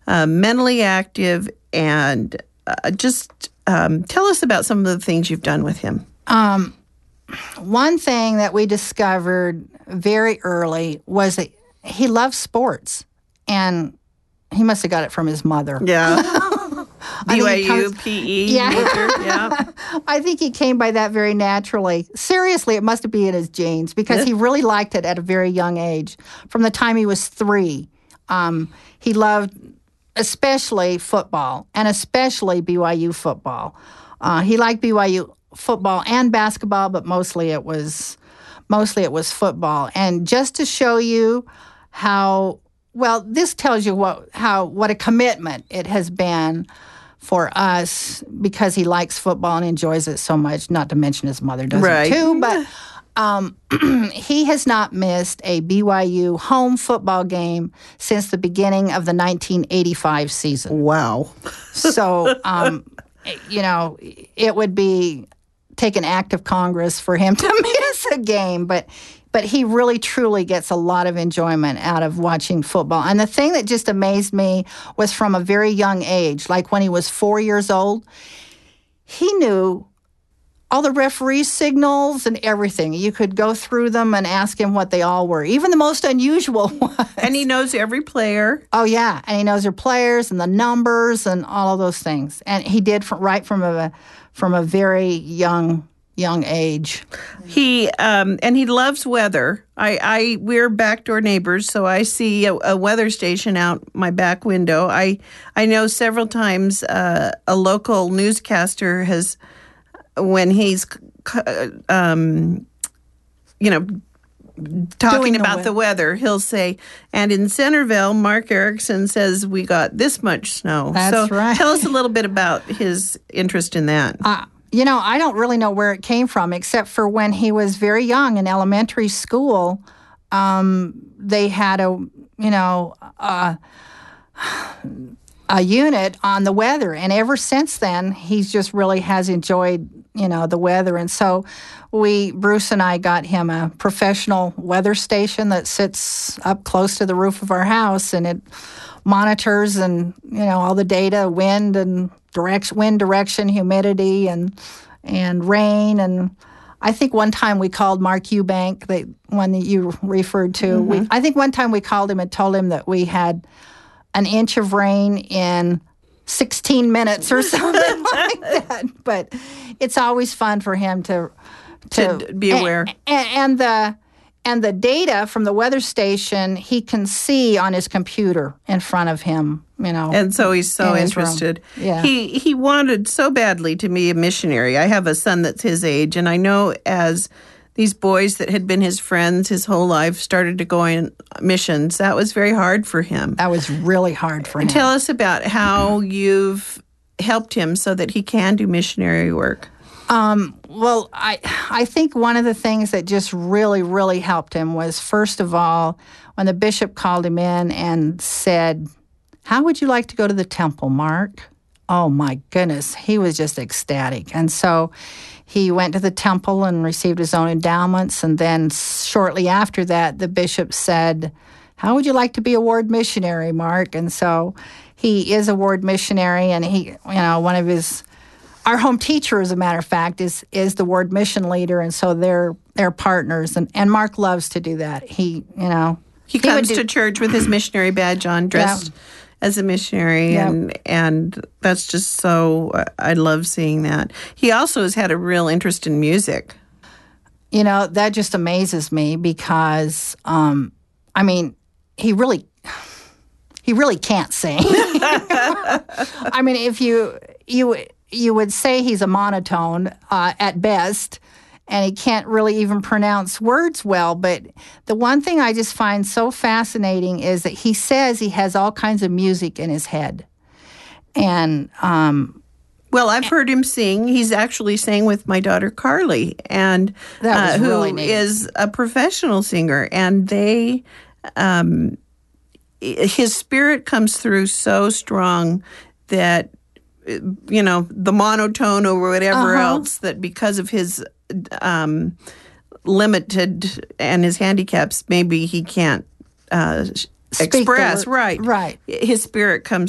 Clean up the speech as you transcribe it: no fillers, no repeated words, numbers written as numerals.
mentally active, and just tell us about some of the things you've done with him. One thing that we discovered very early was that he loves sports, and he must have got it from his mother. Yeah. BYU, PE. Yeah. Yeah. I think he came by that very naturally. Seriously, it must be in his genes because he really liked it at a very young age. From the time he was 3, he loved especially football, and especially BYU football. He liked BYU football and basketball, but mostly it was football. And just to show you how well, this tells you what a commitment it has been for us because he likes football and enjoys it so much. Not to mention his mother does it too, but. He has not missed a BYU home football game since the beginning of the 1985 season. Wow. So, it would take an act of Congress for him to miss a game, but he really, truly gets a lot of enjoyment out of watching football. And the thing that just amazed me was from a very young age, like when he was 4 years old, he knew all the referee signals and everything. You could go through them and ask him what they all were, even the most unusual ones. And he knows every player. Oh, yeah. And he knows their players and the numbers and all of those things. And he did right from a very young age. He and he loves weather. We're backdoor neighbors, so I see a weather station out my back window. I know several times a local newscaster has, when he's talking about the weather, he'll say, and in Centerville, Mark Erickson says we got this much snow. That's right. Tell us a little bit about his interest in that. I don't really know where it came from, except for when he was very young in elementary school, they had a unit on the weather. And ever since then, he's just really has enjoyed, the weather. And so Bruce and I got him a professional weather station that sits up close to the roof of our house, and it monitors and, all the data, wind direction, humidity, and rain. And I think one time we called Mark Eubank, the one that you referred to. Mm-hmm. I think one time we called him and told him that we had an inch of rain in 16 minutes or something like that. But it's always fun for him to be aware. And the data from the weather station he can see on his computer in front of him, And so he's so interested. Yeah. He wanted so badly to be a missionary. I have a son that's his age, and I know as these boys that had been his friends his whole life started to go on missions, that was very hard for him. That was really hard for him. Tell us about how you've helped him so that he can do missionary work. Well, I think one of the things that just really, really helped him was, first of all, when the bishop called him in and said, "How would you like to go to the temple, Mark?" Oh, my goodness. He was just ecstatic. And so he went to the temple and received his own endowments. And then shortly after that, the bishop said, "How would you like to be a ward missionary, Mark?" And so he is a ward missionary, and he, one of his... Our home teacher, as a matter of fact, is the ward mission leader, and so they're partners. And Mark loves to do that. He comes to church with his missionary badge on, dressed as a missionary, and that's just so. I love seeing that. He also has had a real interest in music. That just amazes me because, he really can't sing. I mean, if you would say he's a monotone at best, and he can't really even pronounce words well. But the one thing I just find so fascinating is that he says he has all kinds of music in his head. And well, I've heard him sing. He's actually sang with my daughter Carly, and that was really neat. Is a professional singer, and they. His spirit comes through so strong that, the monotone or whatever else, that because of his limited and his handicaps, maybe he can't express. Right. His spirit comes